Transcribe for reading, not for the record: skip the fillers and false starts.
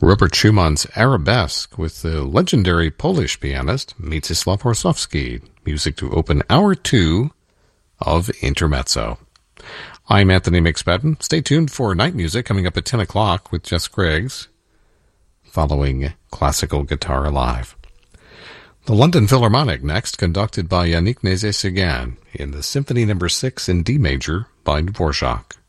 Robert Schumann's Arabesque with the legendary Polish pianist Mieczysław Horszowski. Music to open Hour 2 of Intermezzo. I'm Anthony McSpadden. Stay tuned for night music coming up at 10 o'clock with Jess Griggs, following Classical Guitar Live. The London Philharmonic next, conducted by Yannick Nézet-Séguin in the Symphony No. 6 in D major by Dvorak.